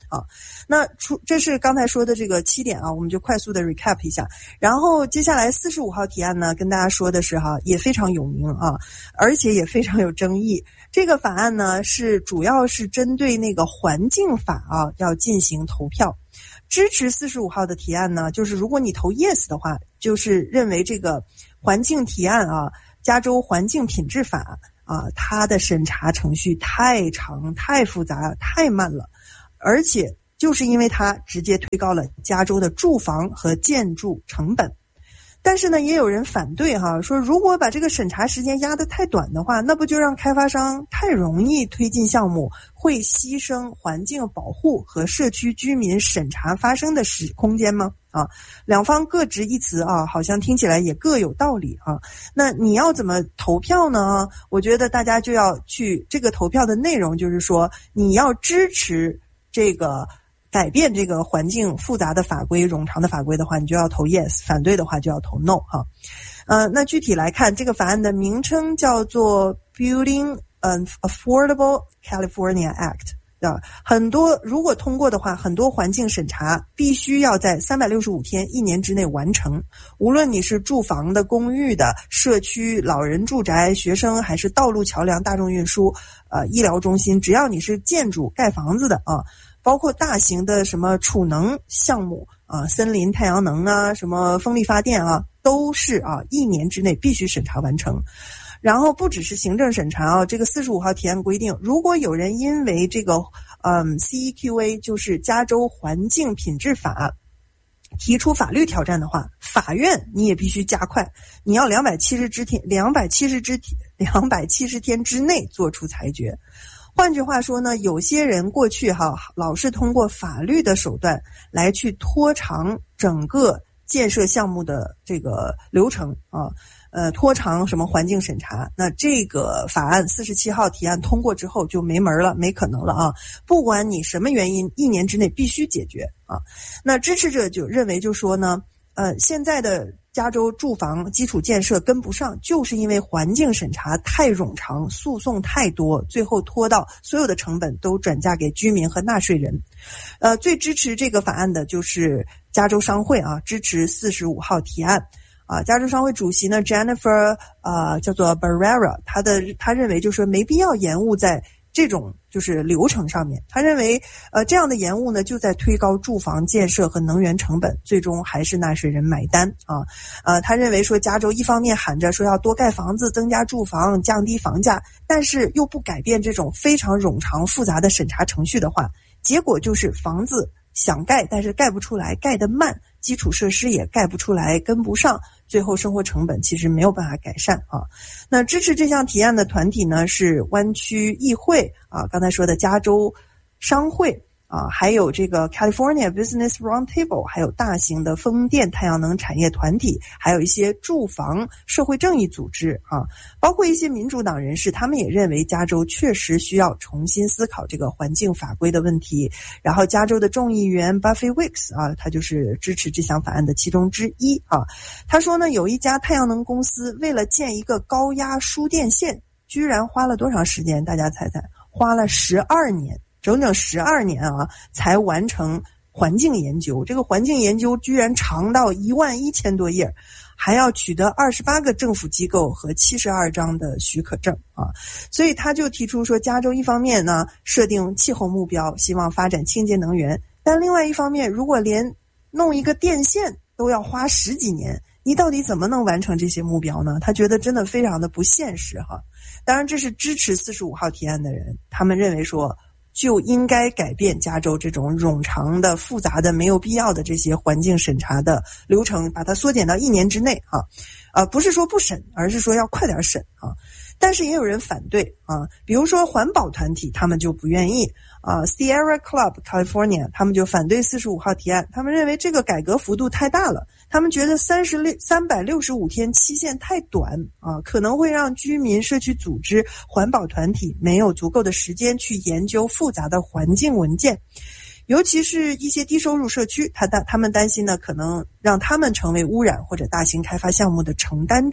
啊。那出这是刚才说的这个七点啊，我们就快速的 recap 一下。然后接下来四十五号提案呢，跟大家说的是哈，也非常有名啊，而且也非常有争议。这个法案呢是主要是针对那个环境法啊要进行投票。支持四十五号的提案呢，就是如果你投 yes 的话，就是认为这个环境提案啊，加州环境品质法啊，它的审查程序太长、太复杂、太慢了，而且就是因为它直接推高了加州的住房和建筑成本。但是呢，也有人反对哈，说如果把这个审查时间压得太短的话，那不就让开发商太容易推进项目，会牺牲环境保护和社区居民审查发生的时空间吗？啊，两方各执一词啊，好像听起来也各有道理啊。那你要怎么投票呢？我觉得大家就要去这个投票的内容，就是说你要支持这个改变这个环境复杂的法规、冗长的法规的话，你就要投 yes； 反对的话就要投 no 哈。呃，那具体来看，这个法案的名称叫做 Building an Affordable California Act。啊，很多如果通过的话，很多环境审查必须要在三百六十五天一年之内完成。无论你是住房的、公寓的、社区、老人住宅、学生，还是道路、桥梁、大众运输、呃医疗中心，只要你是建筑盖房子的啊，包括大型的什么储能项目啊，森林、太阳能啊，什么风力发电啊，都是啊一年之内必须审查完成。然后不只是行政审查啊，这个四十五号提案规定，如果有人因为这个嗯 C E Q A 就是加州环境品质法提出法律挑战的话，法院你也必须加快，你要两百七十天两百七十天两百七十天之内做出裁决。换句话说呢，有些人过去哈老是通过法律的手段来去拖长整个建设项目的这个流程啊。呃，拖长什么环境审查，那这个法案四十七号提案通过之后就没门了，没可能了啊！不管你什么原因，一年之内必须解决啊。那支持者就认为就说呢，呃，现在的加州住房基础建设跟不上，就是因为环境审查太冗长，诉讼太多，最后拖到所有的成本都转嫁给居民和纳税人。呃，最支持这个法案的就是加州商会啊，支持四十五号提案。啊，加州商会主席呢 Jennifer 啊、呃、叫做 Barrera， 他的他认为就是说没必要延误在这种就是流程上面。他认为呃这样的延误呢就在推高住房建设和能源成本，最终还是纳税人买单啊。呃他认为说加州一方面喊着说要多盖房子、增加住房、降低房价，但是又不改变这种非常冗长复杂的审查程序的话，结果就是房子想盖但是盖不出来，盖得慢，基础设施也盖不出来，跟不上，最后生活成本其实没有办法改善啊。那支持这项提案的团体呢是湾区议会啊，刚才说的加州商会啊，还有这个 California Business Roundtable， 还有大型的风电、太阳能产业团体，还有一些住房社会正义组织啊，包括一些民主党人士，他们也认为加州确实需要重新思考这个环境法规的问题。然后加州的众议员 Buffy Wicks 啊，他就是支持这项法案的其中之一啊。他说呢，有一家太阳能公司为了建一个高压输电线，居然花了多长时间？大家猜猜，花了十二年。整整十二年啊，才完成环境研究。这个环境研究居然长到一万一千多页，还要取得二十八个政府机构和七十二张的许可证啊。所以他就提出说，加州一方面呢设定气候目标，希望发展清洁能源，但另外一方面，如果连弄一个电线都要花十几年，你到底怎么能完成这些目标呢？他觉得真的非常的不现实哈。当然，这是支持四十五号提案的人，他们认为说，就应该改变加州这种冗长的、复杂的、没有必要的这些环境审查的流程，把它缩减到一年之内啊。呃，不是说不审，而是说要快点审啊。但是也有人反对啊，比如说环保团体，他们就不愿意啊。Sierra Club California 他们就反对四十五号提案，他们认为这个改革幅度太大了，他们觉得三十六三百六十五天期限太短啊，可能会让居民、社区组织、环保团体没有足够的时间去研究复杂的环境文件。尤其是一些低收入社区，他他们担心呢，可能让他们成为污染或者大型开发项目的承担者。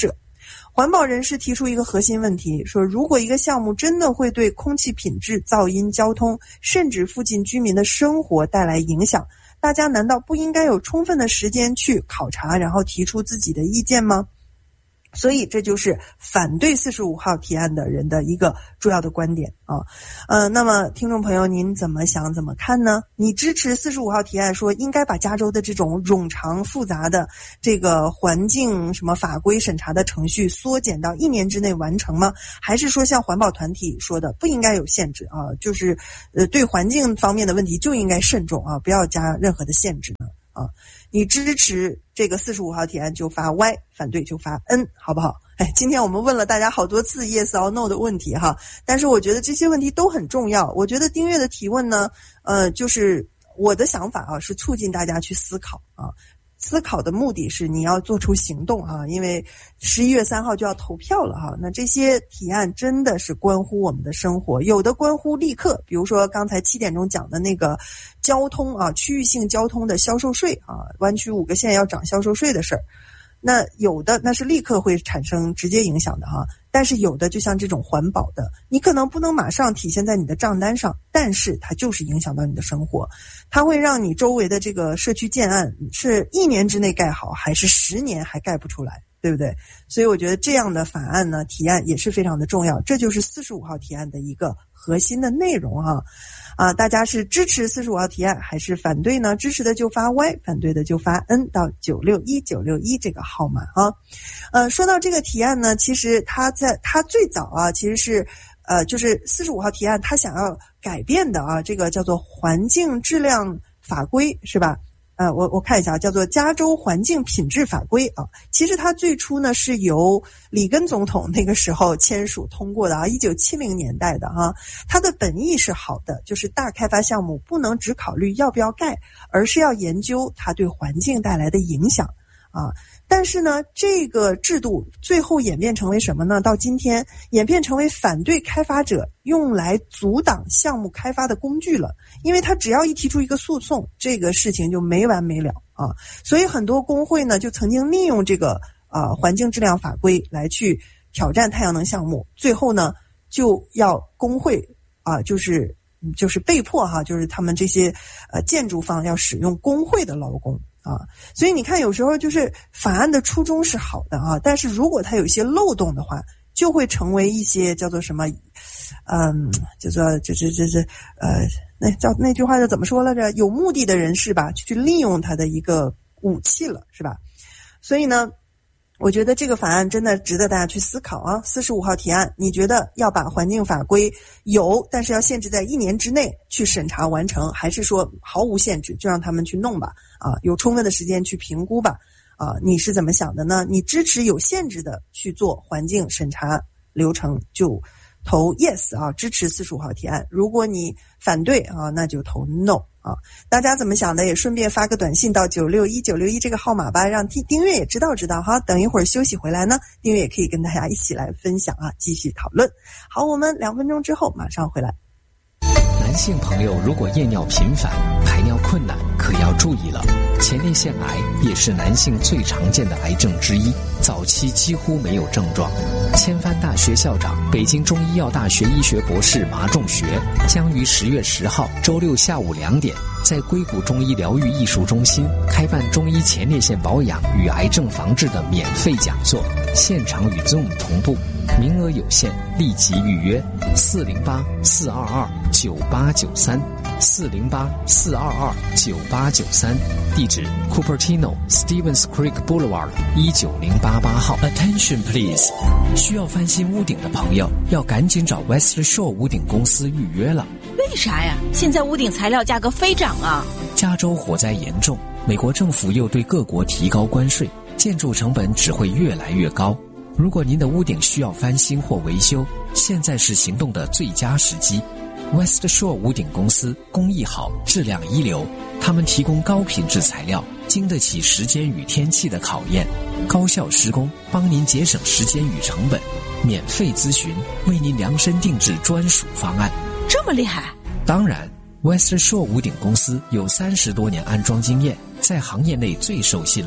环保人士提出一个核心问题，说如果一个项目真的会对空气品质、噪音、交通，甚至附近居民的生活带来影响，大家难道不应该有充分的时间去考察，然后提出自己的意见吗？所以这就是反对四十五号提案的人的一个主要的观点啊。呃，那么听众朋友您怎么想怎么看呢？你支持四十五号提案说应该把加州的这种冗长复杂的这个环境什么法规审查的程序缩减到一年之内完成吗？还是说像环保团体说的不应该有限制啊，就是呃对环境方面的问题就应该慎重啊，不要加任何的限制呢？啊，你支持这个四十五号提案就发 Y， 反对就发 N， 好不好？哎，今天我们问了大家好多次 yes or no 的问题哈，但是我觉得这些问题都很重要。我觉得丁月的提问呢，呃，就是我的想法啊，是促进大家去思考啊。思考的目的是你要做出行动啊，因为十一月三号就要投票了哈。那这些提案真的是关乎我们的生活，有的关乎立刻，比如说刚才七点钟讲的那个交通啊，区域性交通的销售税啊，湾区五个县要涨销售税的事儿。那有的那是立刻会产生直接影响的哈，但是有的就像这种环保的，你可能不能马上体现在你的账单上，但是它就是影响到你的生活，它会让你周围的这个社区建案是一年之内盖好，还是十年还盖不出来，对不对？所以我觉得这样的法案呢，提案也是非常的重要，这就是四十五号提案的一个核心的内容哈。啊，大家是支持四十五号提案还是反对呢？支持的就发 Y， 反对的就发 N 到九六一九六一这个号码啊。呃，说到这个提案呢，其实它在它最早啊，其实是呃，就是四十五号提案它想要改变的啊，这个叫做环境质量法规是吧？呃，我我看一下，叫做加州环境品质法规啊。其实它最初呢是由里根总统那个时候签署通过的啊，一九七零年代的哈、啊。它的本意是好的，就是大开发项目不能只考虑要不要盖，而是要研究它对环境带来的影响啊。但是呢，这个制度最后演变成为什么呢？到今天演变成为反对开发者用来阻挡项目开发的工具了，因为他只要一提出一个诉讼，这个事情就没完没了啊。所以很多工会呢就曾经利用这个呃环境质量法规来去挑战太阳能项目，最后呢就要工会啊就是就是被迫哈、啊，就是他们这些呃建筑方要使用工会的劳工。啊，所以你看，有时候就是法案的初衷是好的啊，但是如果它有一些漏洞的话，就会成为一些叫做什么，嗯，叫做这这这这呃，那叫那句话叫怎么说来着？有目的的人士吧，去利用它的一个武器了，是吧？所以呢，我觉得这个法案真的值得大家去思考啊。四十五号提案，你觉得要把环境法规有，但是要限制在一年之内去审查完成，还是说毫无限制就让他们去弄吧？啊，有充分的时间去评估吧？啊，你是怎么想的呢？你支持有限制的去做环境审查流程，就投 yes 啊，支持四十五号提案。如果你反对啊，那就投 no。啊，大家怎么想的也顺便发个短信到九六一九六一这个号码吧，让丁丁月也知道知道哈。等一会儿休息回来呢，丁月也可以跟大家一起来分享啊，继续讨论。好，我们两分钟之后马上回来。 男性朋友如果夜尿频繁、排尿困难，可要注意了。前列腺癌也是男性最常见的癌症之一，早期几乎没有症状。千帆大学校长、北京中医药大学医学博士马仲学将于十月十号周六下午两点，在硅谷中医疗愈艺术中心开办中医前列腺保养与癌症防治的免费讲座，现场与 Zoom 同步，名额有限，立即预约四零八四二二九八九三四零八四二二九八九三，地址 Cupertino Stevens Creek Boulevard 一九零八八号。Attention please， 需要翻新屋顶的朋友要赶紧找 West Shore 屋顶公司预约了。 为啥呀？现在屋顶材料价格飞涨啊！ 加州火灾严重，美国政府又对各国提高关税，建筑成本只会越来越高。如果您的屋顶需要翻新或维修，现在是行动的最佳时机。West Shore 屋顶公司工艺好，质量一流，他们提供高品质材料，经得起时间与天气的考验，高效施工，帮您节省时间与成本，免费咨询，为您量身定制专属方案。 这么厉害？ 当然 West Shore 屋顶公司有三十多年安装经验，在行业内最受信赖。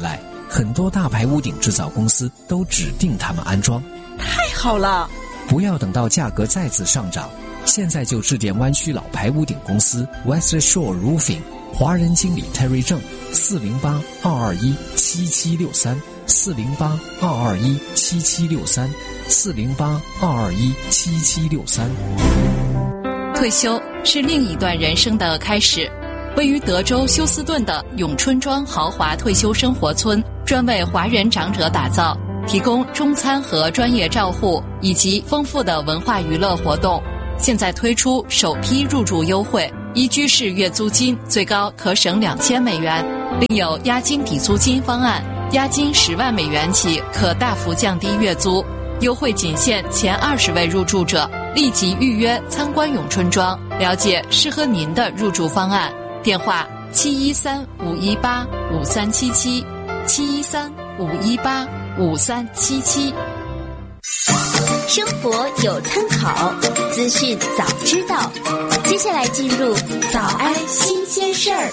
很多大牌屋顶制造公司都指定他们安装。 太好了！ 不要等到价格再次上涨，现在就致电湾区老牌屋顶公司 West Shore Roofing， 华人经理 Terry 郑，四零八二二一七七六三，四零八二二一七七六三，四零八二二一七七六三。 退休是另一段人生的开始。位于德州休斯顿的永春庄豪华退休生活村，专为华人长者打造，提供中餐和专业照护，以及丰富的文化娱乐活动。现在推出首批入住优惠，一居室月租金最高可省两千美元，另有押金抵租金方案，押金十万美元起可大幅降低月租。优惠仅限前二十位入住者，立即预约参观永春庄，了解适合您的入住方案。电话七一三五一八五三七七，七一三五一八五三七七。 生活有参考，资讯早知道。接下来进入早安新鲜事儿。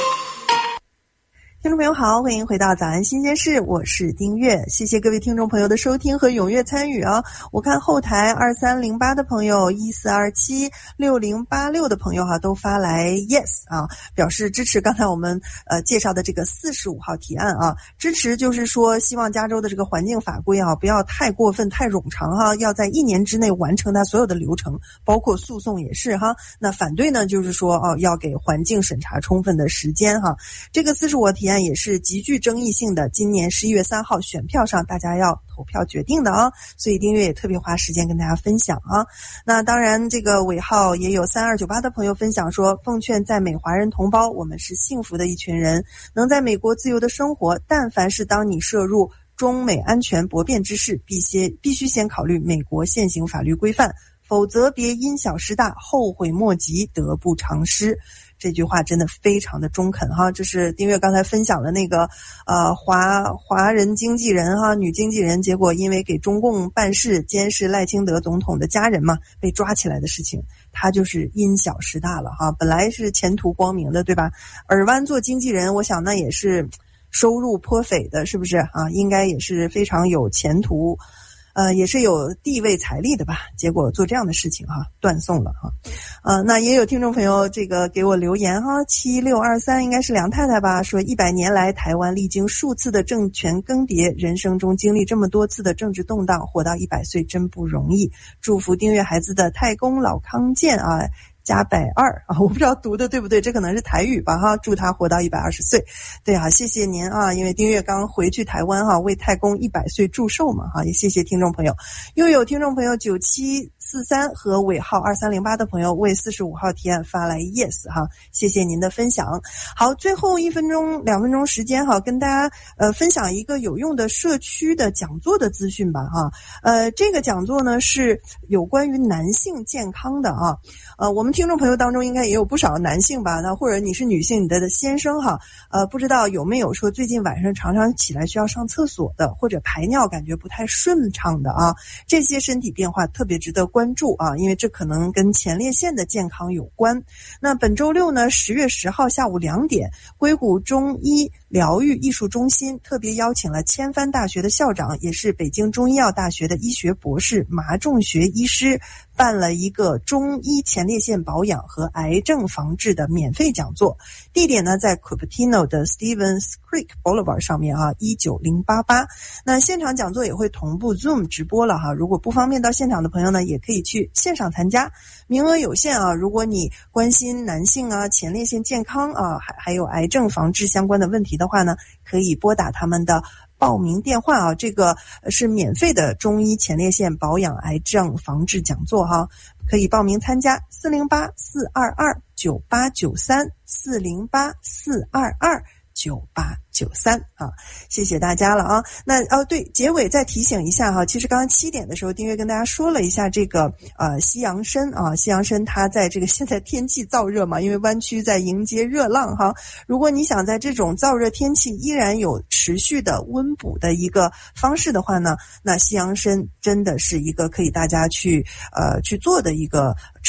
听众朋友好，欢迎回到早安新鲜事，我是丁月，谢谢各位听众朋友的收听和踊跃参与啊！我看后台二三零八的朋友、一四二七六零八六的朋友哈、啊，都发来 yes 啊，表示支持刚才我们呃介绍的这个四十五号提案啊，支持就是说希望加州的这个环境法规啊不要太过分、太冗长哈、啊，要在一年之内完成它所有的流程，包括诉讼也是哈。那反对呢，就是说哦、啊，要给环境审查充分的时间哈。这个四十五号提案也是极具争议性的，今年十一月三号选票上大家要投票决定的啊，所以丁月也特别花时间跟大家分享啊。那当然这个尾号也有三二九八的朋友分享说，奉劝在美华人同胞，我们是幸福的一群人，能在美国自由的生活，但凡是当你涉入中美安全博辩之事，必先必须先考虑美国现行法律规范，否则别因小失大，后悔莫及，得不偿失。这句话真的非常的中肯哈，这是丁月刚才分享了那个呃华华人经纪人哈，女经纪人，结果因为给中共办事监视赖清德总统的家人嘛，被抓起来的事情，他就是因小失大了哈，本来是前途光明的对吧？耳湾做经纪人，我想那也是收入颇斐的，是不是啊？应该也是非常有前途。呃，也是有地位财力的吧，结果做这样的事情哈，断送了哈。呃，那也有听众朋友这个给我留言哈，七六二三应该是梁太太吧，说一百年来台湾历经数次的政权更迭，人生中经历这么多次的政治动荡，活到一百岁真不容易。祝福订阅孩子的太公老康健啊。加百二啊，我不知道读的对不对，这可能是台语吧哈。祝他活到一百二十岁，对啊，谢谢您啊，因为丁月刚回去台湾哈，为太公一百岁祝寿嘛哈，也谢谢听众朋友。又有听众朋友九七四三和尾号二三零八的朋友为四十五号提案发来 yes 哈，谢谢您的分享。好，最后一分钟两分钟时间哈，跟大家呃分享一个有用的社区的讲座的资讯吧哈。呃，这个讲座呢是有关于男性健康的啊，呃，我们听众朋友当中应该也有不少男性吧，那或者你是女性，你的先生哈，呃，不知道有没有说最近晚上常常起来需要上厕所的，或者排尿感觉不太顺畅的啊，这些身体变化特别值得关注啊，因为这可能跟前列腺的健康有关。那本周六呢，十月十号下午两点，硅谷中医疗愈艺术中心特别邀请了千帆大学的校长，也是北京中医药大学的医学博士麻仲学医师，办了一个中医前列腺保养和癌症防治的免费讲座，地点呢在 Cupertino 的 Stevens Creek Boulevard 上面啊，一九零八八。那现场讲座也会同步 Zoom 直播了哈，如果不方便到现场的朋友呢，也可以去线上参加，名额有限啊。如果你关心男性啊、前列腺健康啊，还还有癌症防治相关的问题的话呢，可以拨打他们的报名电话啊，这个是免费的中医前列腺保养癌症防治讲座哈，可以报名参加四零八四二二九八九三 四零八四二二九八九三啊，谢谢大家了啊。那哦对，结尾再提醒一下哈，其实刚刚七点的时候，丁月跟大家说了一下这个呃西洋参啊，西洋参它在这个现在天气燥热嘛，因为湾区在迎接热浪哈。如果你想在这种燥热天气依然有持续的温补的一个方式的话呢，那西洋参真的是一个可以大家去呃去做的一个持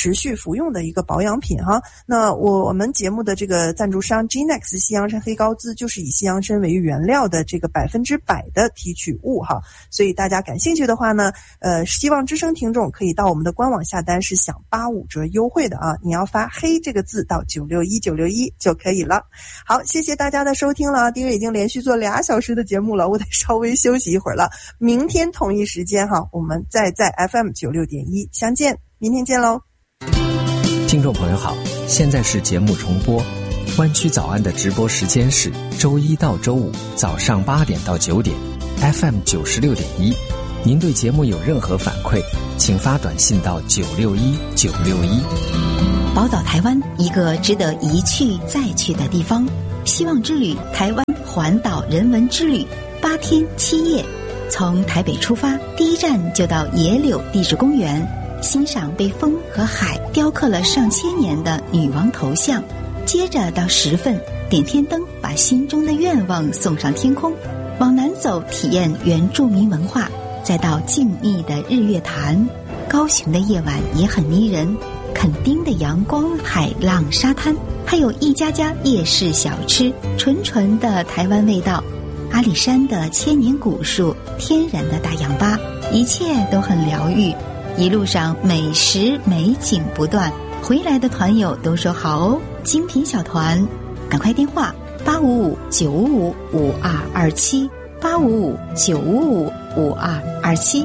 持续服用的一个保养品哈。那我我们节目的这个赞助商 Genex 西洋参黑膏滋就是以西洋参为原料的这个百分之百的提取物哈，所以大家感兴趣的话呢，呃，希望之声听众可以到我们的官网下单，是享八五折优惠的啊！你要发黑这个字到九六一九六一就可以了。好，谢谢大家的收听了，丁月已经连续做俩小时的节目了，我得稍微休息一会儿了。明天同一时间哈，我们再在 F M 九六点一相见，明天见喽。 听众朋友好，现在是节目重播。湾区早安的直播时间是周一到周五早上八点到九点 ，F M 九十六点一。您对节目有任何反馈，请发短信到九六一九六一。 宝岛台湾，一个值得一去再去的地方。希望之旅台湾环岛人文之旅，八天七夜，从台北出发，第一站就到野柳地质公园，欣赏被风和海雕刻了上千年的女王头像。接着到十份点天灯，把心中的愿望送上天空。往南走，体验原住民文化，再到静谧的日月潭。高雄的夜晚也很迷人，垦丁的阳光、海浪、沙滩，还有一家家夜市小吃，纯纯的台湾味道。阿里山的千年古树，天然的大氧吧，一切都很疗愈。一路上美食美景不断，回来的团友都说好哦。精品小团，赶快电话八五五九五五五二二七八五五九五五五二二七。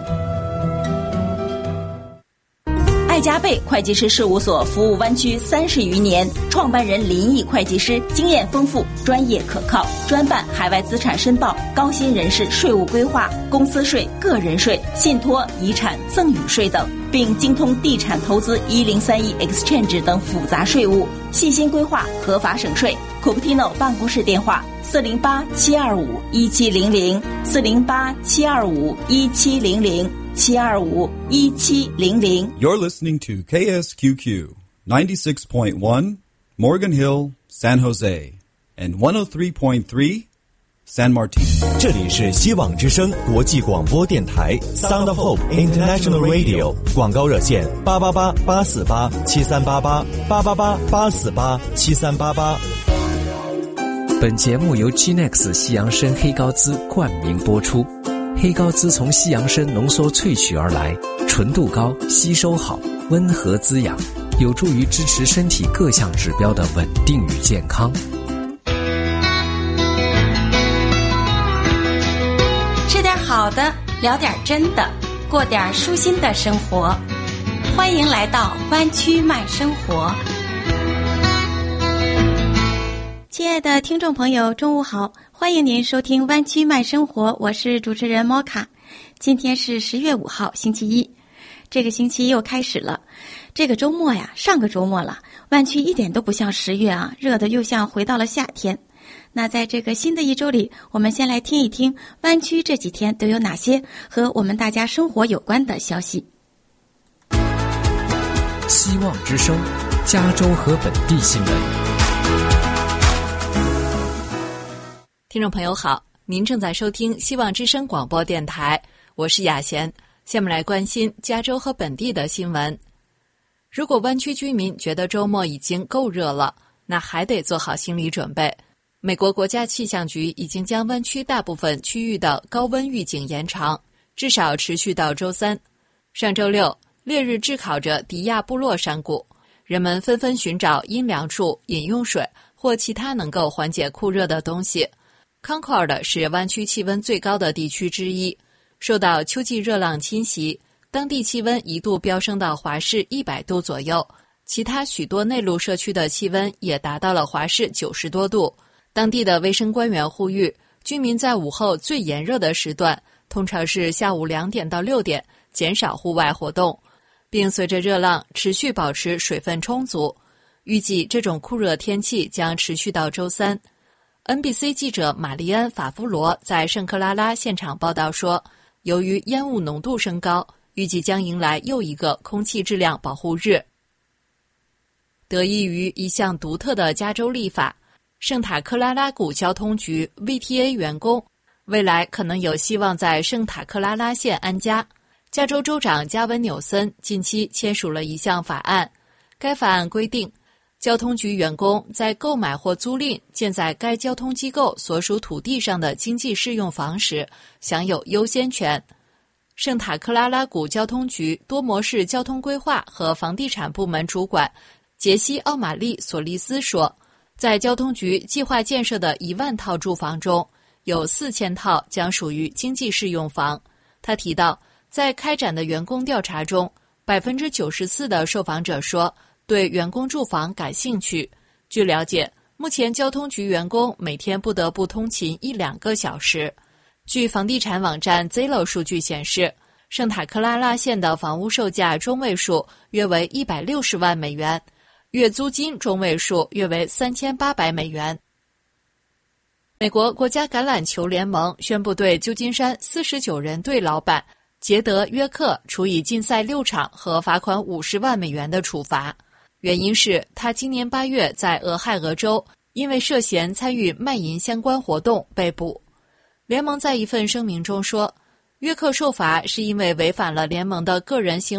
爱加倍会计师事务所服务湾区三十余年，创办人林毅会计师经验丰富，专业可靠，专办海外资产申报、高薪人士税务规划、公司税、个人税、信托、遗产、赠与税等，并精通地产投资一零三一 Exchange 等复杂税务，细心规划，合法省税。Cupertino 办公室电话四零八七二五一七零零四零八七二五一七零零七二五一七零零。 You're listening to K S Q Q ninety-six point one Morgan Hill, San Jose, and one oh three point three San Martin。 这里是希望之声国际广播电台 Sound of Hope International Radio， 广告热线八八八八四八七三八八八八八八四八七三八八。 本节目由 Genex 西洋参黑膏滋冠名播出。黑膏滋从西洋参浓缩萃取而来，纯度高，吸收好，温和滋养，有助于支持身体各项指标的稳定与健康。 吃点好的，聊点真的，过点舒心的生活。欢迎来到湾区慢生活。亲爱的听众朋友，中午好，欢迎您收听湾区慢生活，我是主持人莫卡。今天是十月五号，星期一，这个星期又开始了。这个周末呀，上个周末了，湾区一点都不像十月啊，热的又像回到了夏天。那在这个新的一周里，我们先来听一听湾区这几天都有哪些和我们大家生活有关的消息。 希望之声，加州和本地新闻。 听众朋友好，您正在收听希望之声广播电台，我是雅贤。下面来关心加州和本地的新闻。如果湾区居民觉得周末已经够热了，那还得做好心理准备。美国国家气象局已经将湾区大部分区域的高温预警延长，至少持续到周三。上周六，烈日炙烤着迪亚部落山谷，人们纷纷寻找阴凉处、饮用水或其他能够缓解酷热的东西。Concord 是湾区气温最高的地区之一，受到秋季热浪侵袭，当地气温一度飙升到华氏一百度左右，其他许多内陆社区的气温也达到了华氏九十多度。当地的卫生官员呼吁居民在午后最炎热的时段，通常是下午两点到六点，减少户外活动，并随着热浪持续保持水分充足。预计这种酷热天气将持续到周三。N B C 记者玛丽安·法夫罗在圣克拉拉现场报道说，由于烟雾浓度升高，预计将迎来又一个空气质量保护日。得益于一项独特的加州立法，圣塔克拉拉谷交通局 V T A 员工未来可能有希望在圣塔克拉拉县安家。 加州州长加文纽森近期签署了一项法案，该法案规定，交通局员工在购买或租赁建在该交通机构所属土地上的经济适用房时，享有优先权。圣塔克拉拉谷交通局多模式交通规划和房地产部门主管杰西·奥马利·索利斯说，在交通局计划建设的一万套住房中，有四千套将属于经济适用房。他提到，在开展的员工调查中， 百分之九十四 的受访者说对员工住房感兴趣。据了解，目前交通局员工每天不得不通勤一两个小时。据房地产网站 Zillow 数据显示，圣塔克拉拉县的房屋售价中位数约为一百六十万美元，月租金中位数约为三千八百美元。美国国家橄榄球联盟宣布对旧金山四十九人队老板杰德·约克处以禁赛六场和罚款五十万美元的处罚，原因是他今年八月在俄亥俄州因为涉嫌参与卖淫相关活动被捕。联盟在一份声明中说，约克受罚是因为违反了联盟的个人行